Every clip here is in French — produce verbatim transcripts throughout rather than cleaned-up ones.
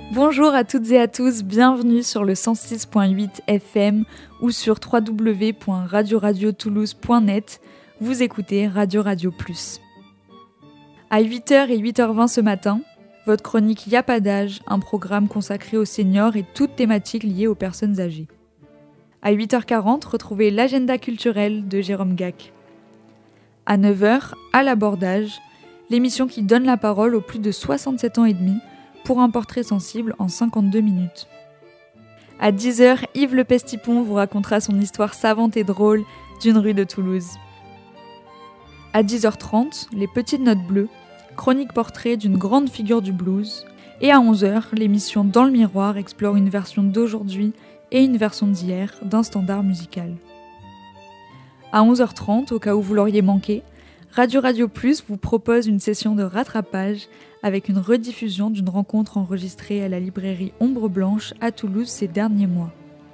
Bonjour à toutes et à tous, bienvenue sur le cent six virgule huit F M ou sur w w w point radio radio toulouse point net. Vous écoutez Radio Radio Plus. À huit heures et huit heures vingt ce matin, votre chronique Y a pas d'âge, un programme consacré aux seniors et toutes thématiques liées aux personnes âgées. À huit heures quarante, retrouvez l'agenda culturel de Jérôme Gac. À neuf heures, à l'abordage, l'émission qui donne la parole aux plus de soixante-sept ans et demi pour un portrait sensible en cinquante-deux minutes. À dix heures, Yves Le Pestipon vous racontera son histoire savante et drôle d'une rue de Toulouse. À dix heures trente, les petites notes bleues, chronique portrait d'une grande figure du blues. Et à onze heures, l'émission Dans le miroir explore une version d'aujourd'hui et une version d'hier d'un standard musical. À onze heures trente, au cas où vous l'auriez manqué, Radio Radio Plus vous propose une session de rattrapage avec une rediffusion d'une rencontre enregistrée à la librairie Ombre Blanche à Toulouse ces derniers mois.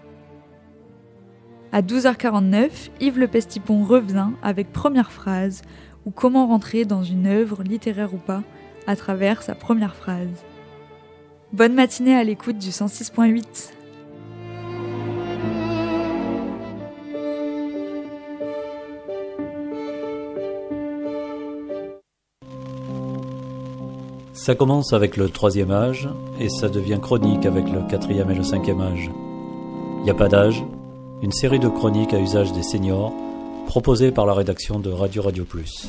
À douze heures quarante-neuf, Yves Le Pestipon revient avec Première phrase, ou comment rentrer dans une œuvre, littéraire ou pas, à travers sa première phrase. Bonne matinée à l'écoute du cent six virgule huit. Ça commence avec le troisième âge et ça devient chronique avec le quatrième et le cinquième âge. Y a pas d'âge, une série de chroniques à usage des seniors proposée par la rédaction de Radio Radio Plus.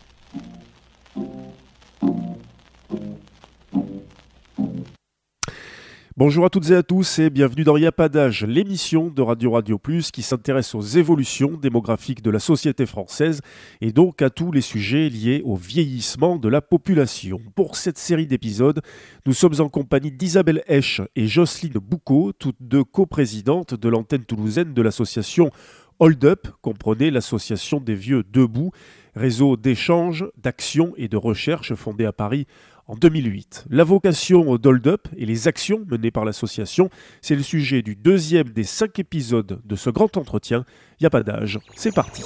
Bonjour à toutes et à tous et bienvenue dans Y a pas d'âge, l'émission de Radio Radio Plus qui s'intéresse aux évolutions démographiques de la société française et donc à tous les sujets liés au vieillissement de la population. Pour cette série d'épisodes, nous sommes en compagnie d'Isabelle Esch et Jocelyne Boucaud, toutes deux coprésidentes de l'antenne toulousaine de l'association Hold Up, comprenez l'association des vieux debout, réseau d'échange, d'action et de recherche fondé à Paris en deux mille huit. La vocation d'Hold Up et les actions menées par l'association, c'est le sujet du deuxième des cinq épisodes de ce grand entretien. Y a pas d'âge. C'est parti.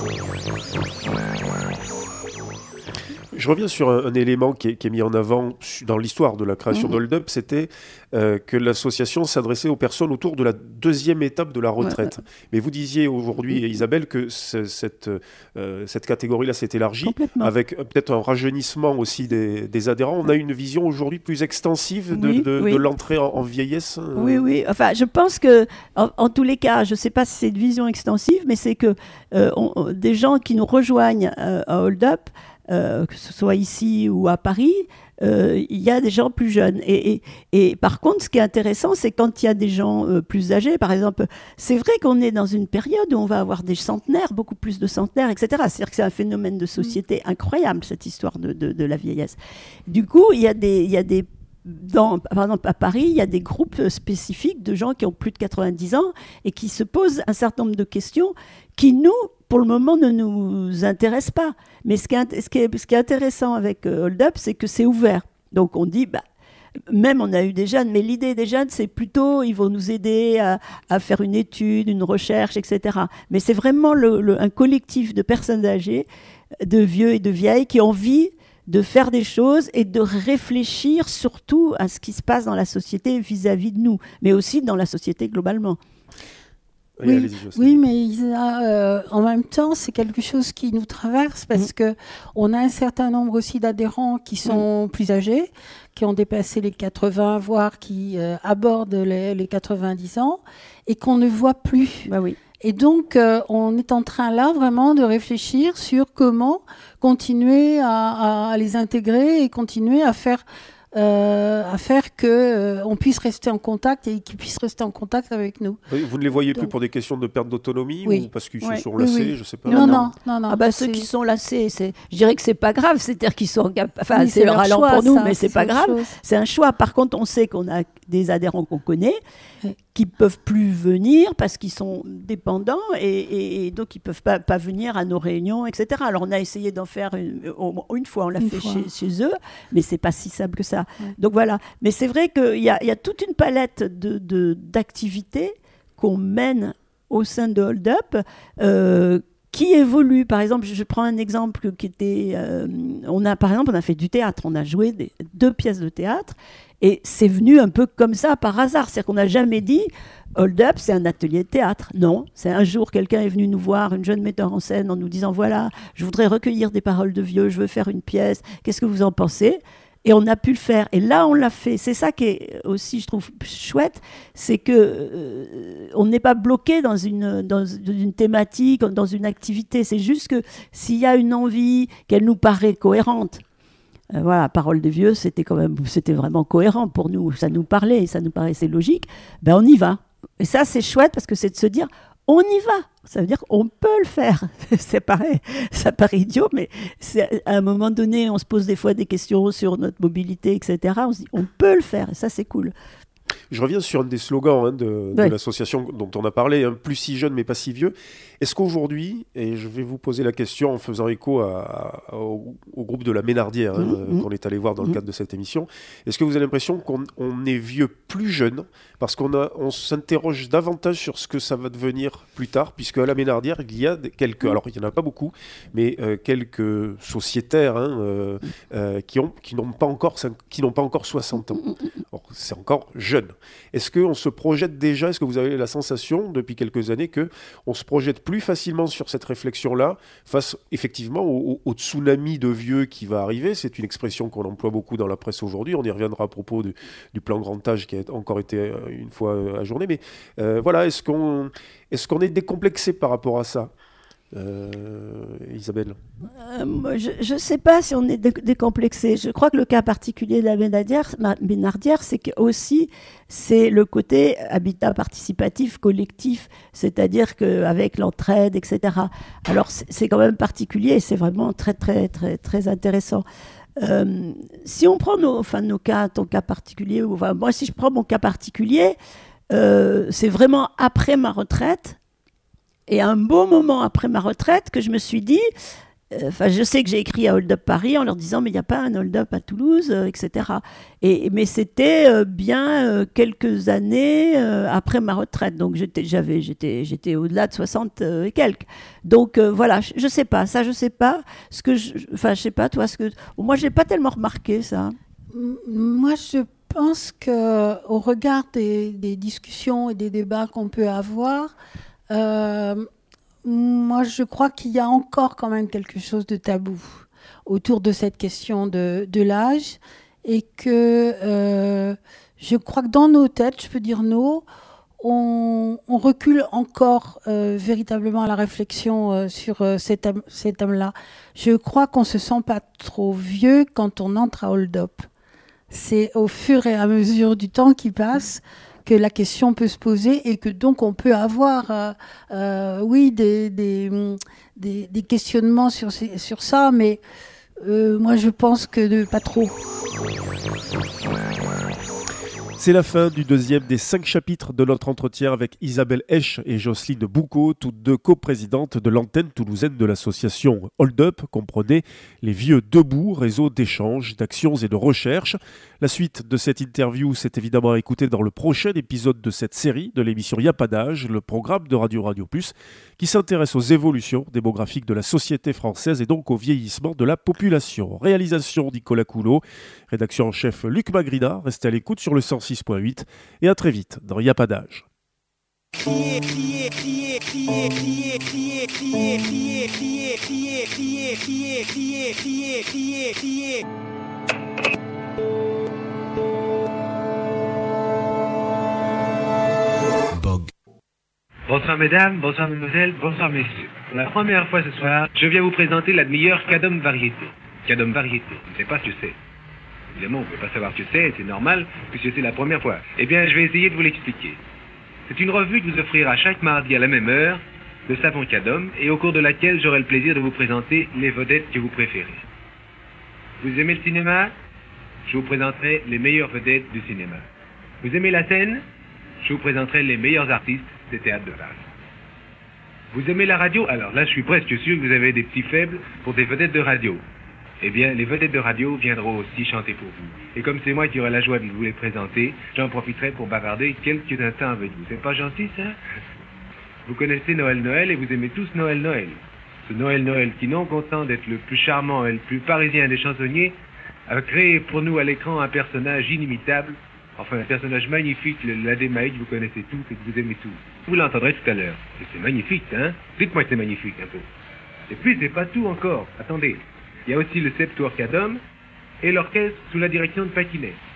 Je reviens sur un, un élément qui est, qui est mis en avant dans l'histoire de la création mmh. d'Hold Up, c'était euh, que l'association s'adressait aux personnes autour de la deuxième étape de la retraite. Ouais, ouais. Mais vous disiez aujourd'hui, mmh. Isabelle, que c- cette, euh, cette catégorie-là s'est élargie, avec euh, peut-être un rajeunissement aussi des, des adhérents. On a une vision aujourd'hui plus extensive de, oui, de, oui. de l'entrée en, en vieillesse. Euh... Oui, oui. Enfin, je pense que, en, en tous les cas, je ne sais pas si c'est une vision extensive, mais c'est que euh, on, des gens qui nous rejoignent euh, à Hold Up, Euh, que ce soit ici ou à Paris, euh, il y a des gens plus jeunes. Et, et, et par contre, ce qui est intéressant, c'est quand il y a des gens euh, plus âgés, par exemple, c'est vrai qu'on est dans une période où on va avoir des centenaires, beaucoup plus de centenaires, et cetera. C'est-à-dire que c'est un phénomène de société incroyable, cette histoire de, de, de la vieillesse. Du coup, il y a des... Il y a des Dans, par exemple, à Paris, il y a des groupes spécifiques de gens qui ont plus de quatre-vingt-dix ans et qui se posent un certain nombre de questions qui, nous, pour le moment, ne nous intéressent pas. Mais ce qui est, ce qui est, ce qui est intéressant avec euh, Hold Up, c'est que c'est ouvert. Donc, on dit, bah, même on a eu des jeunes, mais l'idée des jeunes, c'est plutôt, ils vont nous aider à, à faire une étude, une recherche, et cetera. Mais c'est vraiment le, le, un collectif de personnes âgées, de vieux et de vieilles, qui ont envie de faire des choses et de réfléchir surtout à ce qui se passe dans la société vis-à-vis de nous, mais aussi dans la société globalement. Oui, oui, oui, mais Isa, euh, en même temps, c'est quelque chose qui nous traverse parce mmh. qu'on a un certain nombre aussi d'adhérents qui sont mmh. plus âgés, qui ont dépassé les quatre-vingts, voire qui euh, abordent les, les quatre-vingt-dix ans et qu'on ne voit plus. Bah oui. Et donc, euh, on est en train là vraiment de réfléchir sur comment continuer à, à les intégrer et continuer à faire, euh, à faire que euh, on puisse rester en contact et qu'ils puissent rester en contact avec nous. Oui, vous ne les voyez donc, plus pour des questions de perte d'autonomie oui. ou parce qu'ils ouais. se sont lassés, oui, oui. je sais pas. Non, non, non, non. Ah bah, ceux qui sont lassés, c'est... je dirais que c'est pas grave, c'est-à-dire qu'ils sont, enfin, oui, c'est, c'est leur allant pour nous, ça, mais c'est, c'est pas grave. chose. C'est un choix. Par contre, on sait qu'on a des adhérents qu'on connaît, oui. qui peuvent plus venir parce qu'ils sont dépendants et, et, et donc ils peuvent pas, pas venir à nos réunions, et cetera. Alors on a essayé d'en faire une, une fois, on l'a une fait chez, chez eux, mais c'est pas si simple que ça. Ouais. Donc voilà. Mais c'est vrai qu'il y a, y a toute une palette de, de, d'activités qu'on mène au sein de Hold Up, euh, qui évoluent. Par exemple, je prends un exemple qui était... Euh, on a, par exemple, on a fait du théâtre, on a joué des, deux pièces de théâtre, et c'est venu un peu comme ça, par hasard. C'est-à-dire qu'on n'a jamais dit « Hold Up, c'est un atelier de théâtre ». Non, c'est un jour, quelqu'un est venu nous voir, une jeune metteur en scène, en nous disant « Voilà, je voudrais recueillir des paroles de vieux, je veux faire une pièce, qu'est-ce que vous en pensez ?» Et on a pu le faire. Et là, on l'a fait. C'est ça qui est aussi, je trouve, chouette, c'est qu'on euh, n'est pas bloqué dans une, dans une thématique, dans une activité. C'est juste que s'il y a une envie, qu'elle nous paraît cohérente, euh, voilà, Parole de vieux, c'était quand même, c'était vraiment cohérent pour nous. Ça nous parlait, ça nous paraissait logique. Ben, on y va. Et ça, c'est chouette parce que c'est de se dire, on y va. Ça veut dire qu'on peut le faire. C'est pareil, ça paraît idiot, mais c'est, à un moment donné, on se pose des fois des questions sur notre mobilité, et cetera. On se dit, on peut le faire, et ça, c'est cool. Je reviens sur un des slogans hein, de, de ouais. l'association dont on a parlé, hein, plus si jeune mais pas si vieux. Est-ce qu'aujourd'hui, et je vais vous poser la question en faisant écho à, à, au, au groupe de la Ménardière hein, mmh, qu'on est allé voir dans mmh. le cadre de cette émission, est-ce que vous avez l'impression qu'on on est vieux plus jeune parce qu'on a, on s'interroge davantage sur ce que ça va devenir plus tard, puisque à la Ménardière, il y a quelques, alors il n'y en a pas beaucoup, mais euh, quelques sociétaires hein, euh, euh, qui, ont, qui n'ont pas encore, qui n'ont pas encore soixante ans. Alors, c'est encore jeune. Est-ce qu'on se projette déjà, est-ce que vous avez la sensation depuis quelques années qu'on se projette plus facilement sur cette réflexion-là face effectivement au, au tsunami de vieux qui va arriver? C'est une expression qu'on emploie beaucoup dans la presse aujourd'hui, on y reviendra à propos du, du plan grand âge qui a encore été une fois ajourné, mais euh, voilà, est-ce qu'on, est-ce qu'on est décomplexé par rapport à ça? Euh, Isabelle euh, moi, Je ne sais pas si on est dé- décomplexé. Je crois que le cas particulier de la Ménardière, Ménardière c'est que aussi c'est le côté habitat participatif, collectif, c'est-à-dire qu'avec l'entraide, et cetera. Alors c'est, c'est quand même particulier et c'est vraiment très très très très intéressant. Euh, si on prend nos, enfin, nos cas, ton cas particulier, ou, enfin, moi si je prends mon cas particulier, euh, c'est vraiment après ma retraite. Et un beau moment après ma retraite que je me suis dit, enfin, euh, je sais que j'ai écrit à Hold Up Paris en leur disant mais il n'y a pas un Hold Up à Toulouse, euh, et cetera. Et, mais c'était euh, bien euh, quelques années euh, après ma retraite, donc j'étais, j'avais, j'étais, j'étais au-delà de soixante euh, et quelques. Donc euh, voilà, je, je sais pas, ça je sais pas. Ce que, je, enfin je sais pas toi, ce que, moi j'ai pas tellement remarqué ça. Moi je pense que au regard des, des discussions et des débats qu'on peut avoir. Euh, moi, je crois qu'il y a encore quand même quelque chose de tabou autour de cette question de, de l'âge et que euh, je crois que dans nos têtes, je peux dire nous, on, on recule encore euh, véritablement à la réflexion euh, sur euh, cet, thème, cet thème-là. Je crois qu'on se sent pas trop vieux quand on entre à Hold Up. C'est au fur et à mesure du temps qui passe que la question peut se poser et que donc on peut avoir, euh, euh, oui, des, des, des, des questionnements sur, ces, sur ça, mais euh, moi je pense que de, pas trop. C'est la fin du deuxième des cinq chapitres de notre entretien avec Isabelle Esch et Jocelyne Boucaud, toutes deux coprésidentes de l'antenne toulousaine de l'association Hold Up, comprenez les Vieux Debout, réseau d'échanges, d'actions et de recherche. La suite de cette interview, c'est évidemment à écouter dans le prochain épisode de cette série de l'émission Y'a pas d'âge, le programme de Radio Radio Plus, qui s'intéresse aux évolutions démographiques de la société française et donc au vieillissement de la population. Réalisation Nicolas Coulot, rédaction en chef Luc Magrina. Restez à l'écoute sur le cent six point huit et à très vite dans Y'a pas d'âge. Crier, crier, crier, crier, crier, crier, crier, crier, crier, crier, crier, crier, crier, crier, crier, crier. Bonsoir mesdames, bonsoir mesdemoiselles, bonsoir messieurs. Pour la première fois ce soir, je viens vous présenter la meilleure Cadom variété. Cadom variété, je ne sais pas ce que c'est. Évidemment, vous ne pouvez pas savoir ce que c'est, c'est normal, puisque c'est la première fois. Eh bien, je vais essayer de vous l'expliquer. C'est une revue que vous offrira chaque mardi à la même heure, le savon Cadom, et au cours de laquelle j'aurai le plaisir de vous présenter les vedettes que vous préférez. Vous aimez le cinéma? Je vous présenterai les meilleures vedettes du cinéma. Vous aimez la scène? Je vous présenterai les meilleurs artistes des théâtres de base. Vous aimez la radio? Alors là, je suis presque sûr que vous avez des petits faibles pour des vedettes de radio. Eh bien, les vedettes de radio viendront aussi chanter pour vous. Et comme c'est moi qui aurai la joie de vous les présenter, j'en profiterai pour bavarder quelques instants avec vous. C'est pas gentil, ça? Vous connaissez Noël Noël et vous aimez tous Noël Noël. ce Noël Noël qui, non content d'être le plus charmant et le plus parisien des chansonniers, a créé pour nous à l'écran un personnage inimitable, enfin un personnage magnifique, le l'Adémaïde, vous connaissez tous et que vous aimez tous. Vous l'entendrez tout à l'heure. Et c'est magnifique, hein? Dites-moi que c'est magnifique un peu. Et puis c'est pas tout encore. Attendez. Il y a aussi le Septuorchadum et l'orchestre sous la direction de Paquinet.